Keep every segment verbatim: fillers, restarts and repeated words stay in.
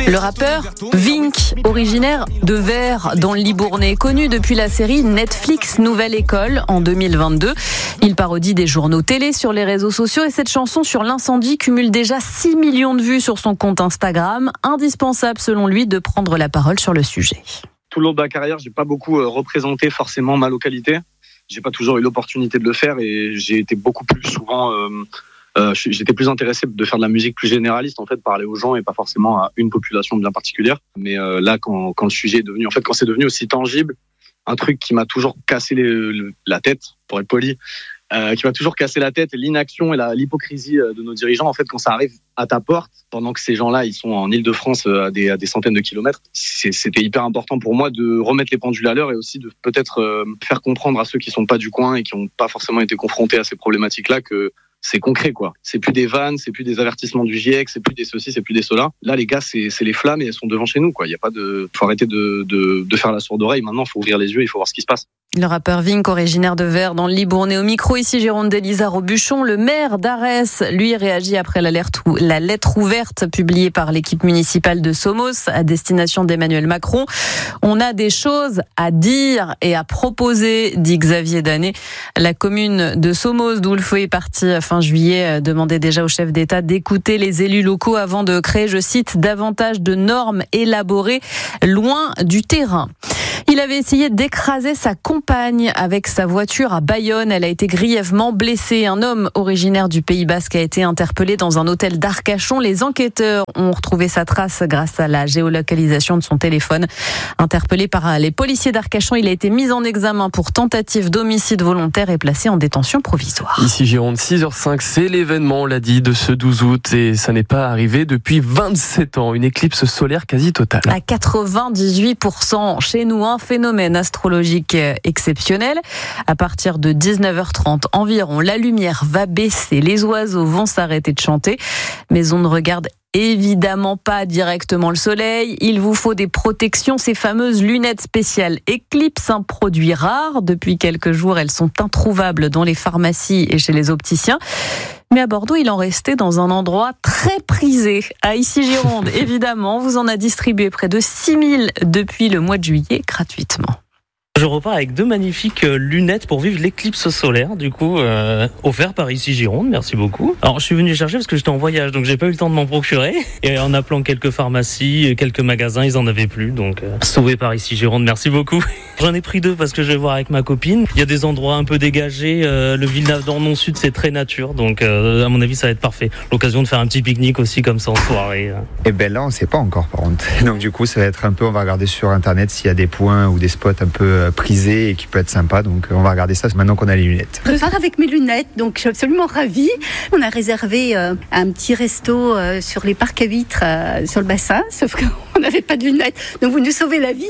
Le rappeur Vink, originaire de Vers dans le Libournais, connu depuis la série Netflix Nouvelle École en deux mille vingt-deux. Il parodie des journaux télé sur les réseaux sociaux et cette chanson sur l'incendie cumule déjà six millions de vues sur son compte Instagram. Indispensable selon lui de prendre la parole sur le sujet. Tout le long de ma carrière, j'ai pas beaucoup représenté forcément ma localité. J'ai pas toujours eu l'opportunité de le faire et j'ai été beaucoup plus souvent... Euh, Euh, j'étais plus intéressé de faire de la musique plus généraliste, en fait, parler aux gens et pas forcément à une population bien particulière. Mais euh, là, quand, quand le sujet est devenu, en fait, quand c'est devenu aussi tangible, un truc qui m'a toujours cassé les, le, la tête, pour être poli, euh, qui m'a toujours cassé la tête, l'inaction et la, l'hypocrisie de nos dirigeants. En fait, quand ça arrive à ta porte, pendant que ces gens-là, ils sont en Île-de-France à des, à des centaines de kilomètres, c'est, c'était hyper important pour moi de remettre les pendules à l'heure et aussi de peut-être euh, faire comprendre à ceux qui sont pas du coin et qui n'ont pas forcément été confrontés à ces problématiques-là que c'est concret, quoi. C'est plus des vannes, c'est plus des avertissements du GIEC, c'est plus des ceci, c'est plus des cela. Là, les gars, c'est, c'est les flammes et elles sont devant chez nous, quoi. Il y a pas de, faut arrêter de, de, de faire la sourde oreille. Maintenant, faut ouvrir les yeux, il faut voir ce qui se passe. Le rappeur Vink, originaire de Vers dans le Libournais, au micro ici Jérôme d'Elisa Robuchon. Le maire d'Arès, lui, réagit après l'alerte ou, la lettre ouverte publiée par l'équipe municipale de Somos à destination d'Emmanuel Macron. On a des choses à dire et à proposer, dit Xavier Danet. La commune de Somos, d'où le feu est parti fin juillet, demandait déjà au chef d'État d'écouter les élus locaux avant de créer, je cite, davantage de normes élaborées loin du terrain. Il avait essayé d'écraser sa compagne avec sa voiture à Bayonne. Elle a été grièvement blessée. Un homme originaire du Pays Basque a été interpellé dans un hôtel d'Arcachon. Les enquêteurs ont retrouvé sa trace grâce à la géolocalisation de son téléphone. Interpellé par les policiers d'Arcachon, il a été mis en examen pour tentative d'homicide volontaire et placé en détention provisoire. Ici Gironde, six heures cinq, c'est l'événement, on l'a dit, de ce douze août et ça n'est pas arrivé depuis vingt-sept ans. Une éclipse solaire quasi totale. À quatre-vingt-dix-huit pour cent chez nous, un phénomène astrologique exceptionnel. À partir de dix-neuf heures trente environ, la lumière va baisser, les oiseaux vont s'arrêter de chanter, mais on ne regarde évidemment pas directement le soleil. Il vous faut des protections, ces fameuses lunettes spéciales Eclipse, un produit rare. Depuis quelques jours, elles sont introuvables dans les pharmacies et chez les opticiens. Mais à Bordeaux, il en restait dans un endroit très prisé. À Issy-Gironde, évidemment, vous en a distribué près de six mille depuis le mois de juillet gratuitement. Je repars avec deux magnifiques lunettes pour vivre l'éclipse solaire, du coup, euh, offert par Issy-Gironde, merci beaucoup. Alors, je suis venu chercher parce que j'étais en voyage, donc j'ai pas eu le temps de m'en procurer. Et en appelant quelques pharmacies, quelques magasins, ils en avaient plus, donc euh, sauvé par Issy-Gironde, merci beaucoup. J'en ai pris deux parce que je vais voir avec ma copine. Il y a des endroits un peu dégagés, euh, le Villeneuve-d'Ornon Sud, c'est très nature, donc euh, à mon avis, ça va être parfait. L'occasion de faire un petit pique-nique aussi comme ça en soirée. Et ben là, on sait pas encore, par contre. Donc du coup, ça va être un peu, on va regarder sur Internet s'il y a des points ou des spots un peu prisé et qui peut être sympa, donc on va regarder ça maintenant qu'on a les lunettes. Je repars avec mes lunettes, donc je suis absolument ravie. On a réservé euh, un petit resto euh, sur les parcs à huîtres euh, sur le bassin, sauf qu'on n'avait pas de lunettes, donc vous nous sauvez la vie.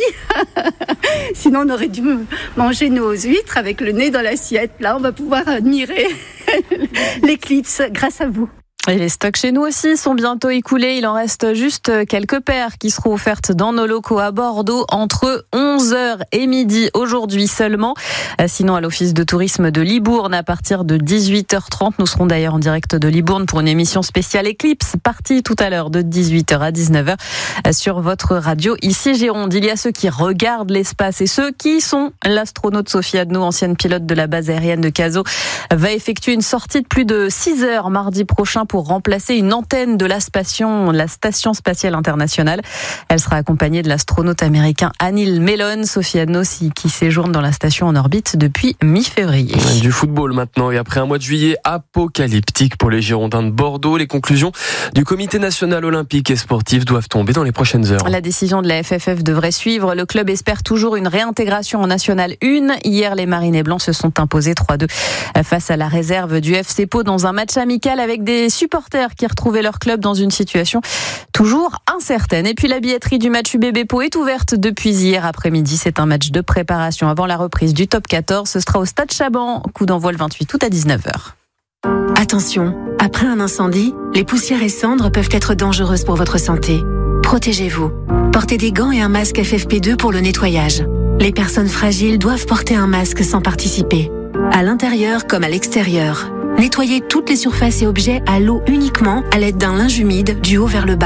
Sinon on aurait dû manger nos huîtres avec le nez dans l'assiette. Là on va pouvoir admirer l'éclipse grâce à vous. Et les stocks chez nous aussi sont bientôt écoulés. Il en reste juste quelques paires qui seront offertes dans nos locaux à Bordeaux entre onze heures et midi aujourd'hui seulement. Sinon, à l'office de tourisme de Libourne, à partir de dix-huit heures trente, nous serons d'ailleurs en direct de Libourne pour une émission spéciale Eclipse, partie tout à l'heure de dix-huit heures à dix-neuf heures sur votre radio ici Gironde. Il y a ceux qui regardent l'espace et ceux qui sont l'astronaute Sophie Adno, ancienne pilote de la base aérienne de Cazaux, va effectuer une sortie de plus de six heures mardi prochain pour remplacer une antenne de la station, la Station Spatiale Internationale. Elle sera accompagnée de l'astronaute américain Anil Mellon, Sophie Adno, qui séjourne dans la station en orbite depuis mi-février. Du football maintenant, et après un mois de juillet apocalyptique pour les Girondins de Bordeaux, les conclusions du Comité national olympique et sportif doivent tomber dans les prochaines heures. La décision de la F F F devrait suivre. Le club espère toujours une réintégration en National un. Hier, les Marinés Blancs se sont imposés trois deux face à la réserve du F C Pau dans un match amical avec des supporters qui retrouvaient leur club dans une situation toujours incertaine. Et puis la billetterie du match U B B Pau est ouverte depuis hier après-midi. C'est un match de préparation avant la reprise du top quatorze. Ce sera au Stade Chaban. Coup d'envoi le vingt-huit août à dix-neuf heures. Attention, après un incendie, les poussières et cendres peuvent être dangereuses pour votre santé. Protégez-vous. Portez des gants et un masque F F P deux pour le nettoyage. Les personnes fragiles doivent porter un masque sans participer. À l'intérieur comme à l'extérieur. Nettoyez toutes les surfaces et objets à l'eau uniquement à l'aide d'un linge humide du haut vers le bas.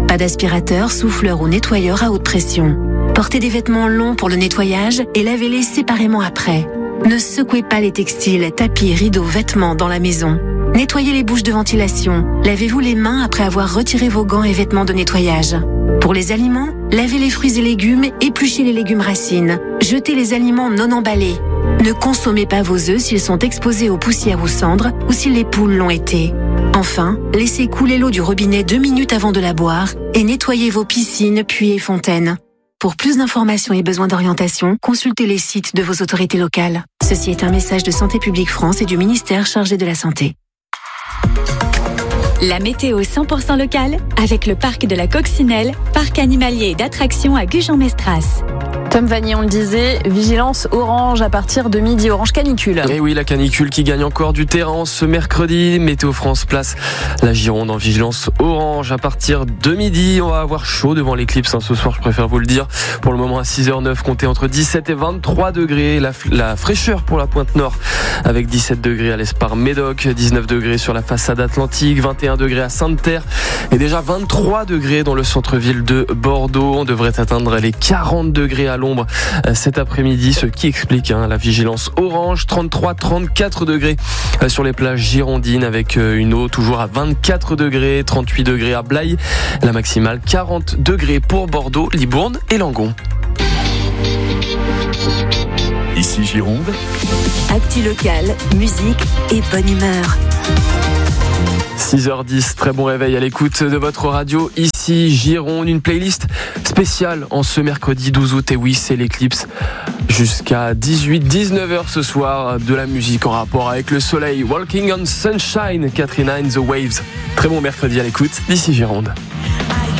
Pas d'aspirateur, souffleur ou nettoyeur à haute pression. Portez des vêtements longs pour le nettoyage et lavez-les séparément après. Ne secouez pas les textiles, tapis, rideaux, vêtements dans la maison. Nettoyez les bouches de ventilation. Lavez-vous les mains après avoir retiré vos gants et vêtements de nettoyage. Pour les aliments, lavez les fruits et légumes, épluchez les légumes racines. Jetez les aliments non emballés. Ne consommez pas vos œufs s'ils sont exposés aux poussières ou cendres ou si les poules l'ont été. Enfin, laissez couler l'eau du robinet deux minutes avant de la boire et nettoyez vos piscines, puits et fontaines. Pour plus d'informations et besoins d'orientation, consultez les sites de vos autorités locales. Ceci est un message de Santé publique France et du ministère chargé de la Santé. La météo cent pour cent locale avec le parc de la Coccinelle, parc animalier et d'attractions à Gujan-Mestras. Tom Vanier, on le disait, vigilance orange à partir de midi, orange canicule. Et oui, la canicule qui gagne encore du terrain ce mercredi. Météo France place la Gironde en vigilance orange à partir de midi. On va avoir chaud devant l'éclipse hein, ce soir, je préfère vous le dire. Pour le moment à six heures neuf, comptez entre dix-sept et vingt-trois degrés. La, la fraîcheur pour la pointe nord avec dix-sept degrés à l'Espar Médoc, dix-neuf degrés sur la façade atlantique, vingt et un degrés à Sainte-Terre et déjà vingt-trois degrés dans le centre-ville de Bordeaux. On devrait atteindre les quarante degrés à l'ombre cet après-midi, ce qui explique hein, la vigilance orange. Trente-trois, trente-quatre degrés sur les plages girondines avec une eau toujours à vingt-quatre degrés, trente-huit degrés à Blaye, la maximale quarante degrés pour Bordeaux, Libourne et Langon. Ici Gironde. Actu local, musique et bonne humeur. six heures dix, très bon réveil à l'écoute de votre radio. Ici Gironde, une playlist spéciale en ce mercredi douze août. Et oui, c'est l'éclipse jusqu'à dix-huit dix-neuf heures ce soir. De la musique en rapport avec le soleil. Walking on Sunshine, Katrina and the Waves. Très bon mercredi à l'écoute d'ici Gironde.